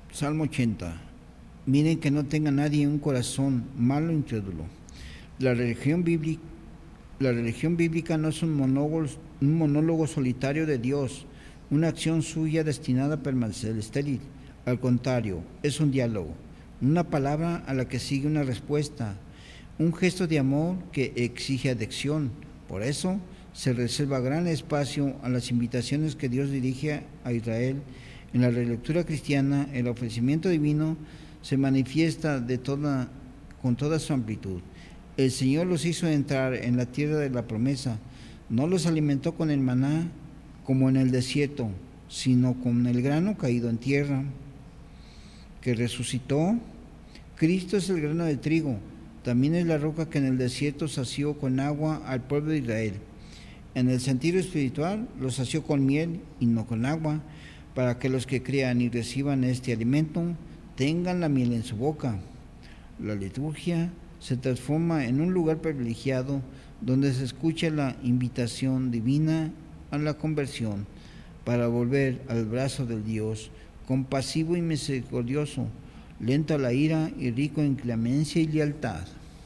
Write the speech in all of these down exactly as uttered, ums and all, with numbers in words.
Salmo ochenta. Miren que no tenga nadie un corazón malo e incrédulo. La religión bíblica, la religión bíblica no es un monólogo, un monólogo solitario de Dios, una acción suya destinada a permanecer estéril. Al contrario, es un diálogo, una palabra a la que sigue una respuesta, un gesto de amor que exige adhesión. Por eso se reserva gran espacio a las invitaciones que Dios dirige a Israel. En la relectura cristiana, el ofrecimiento divino se manifiesta de toda, con toda su amplitud. El Señor los hizo entrar en la tierra de la promesa. No los alimentó con el maná como en el desierto, sino con el grano caído en tierra, que resucitó. Cristo es el grano de trigo. También es la roca que en el desierto sació con agua al pueblo de Israel. En el sentido espiritual, los sació con miel y no con agua, para que los que crean y reciban este alimento tengan la miel en su boca. La liturgia se transforma en un lugar privilegiado donde se escucha la invitación divina a la conversión para volver al brazo del Dios, compasivo y misericordioso, lento a la ira y rico en clemencia y lealtad.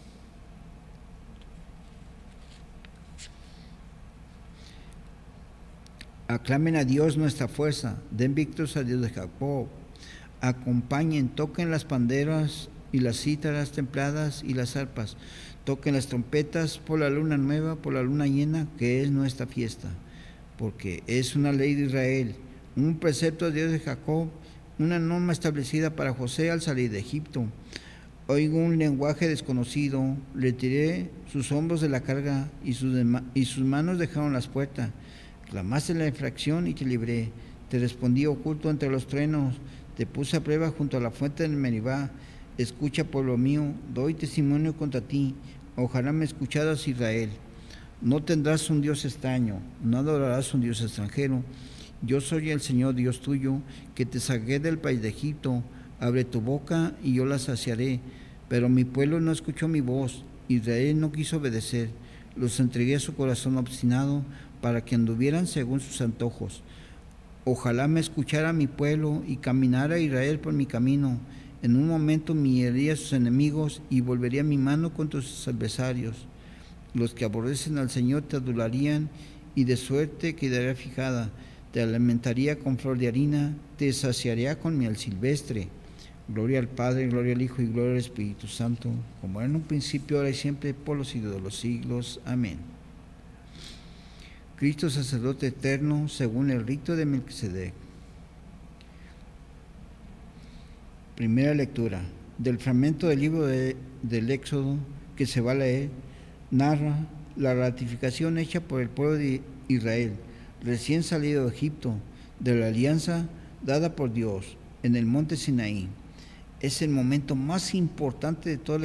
Aclamen a Dios nuestra fuerza, den victorias a Dios de Jacob. Acompañen, toquen las panderas y las cítaras templadas y las arpas. Toquen las trompetas por la luna nueva, por la luna llena, que es nuestra fiesta. Porque es una ley de Israel, un precepto de Dios de Jacob, una norma establecida para José al salir de Egipto. Oigo un lenguaje desconocido, le tiré sus hombros de la carga y sus, y sus manos dejaron las puertas. Clamaste la infracción y te libré. Te respondí oculto entre los truenos. Te puse a prueba junto a la fuente del Meribá. Escucha, pueblo mío, doy testimonio contra ti. Ojalá me escucharas, Israel. No tendrás un Dios extraño, no adorarás un Dios extranjero. Yo soy el Señor Dios tuyo, que te saqué del país de Egipto. Abre tu boca y yo la saciaré. Pero mi pueblo no escuchó mi voz. Israel no quiso obedecer. Los entregué a su corazón obstinado para que anduvieran según sus antojos. Ojalá me escuchara mi pueblo y caminara Israel por mi camino. En un momento miraría a sus enemigos y volvería mi mano contra sus adversarios. Los que aborrecen al Señor te adularían y de suerte quedaría fijada. Te alimentaría con flor de harina, te saciaría con miel silvestre. Gloria al Padre, gloria al Hijo y gloria al Espíritu Santo, como era en un principio, ahora y siempre, por los siglos de los siglos. Amén. Cristo sacerdote eterno, según el rito de Melquisedec. Primera lectura del fragmento del libro de, del Éxodo que se va a leer, narra la ratificación hecha por el pueblo de Israel, recién salido de Egipto, de la alianza dada por Dios en el monte Sinaí. Es el momento más importante de toda la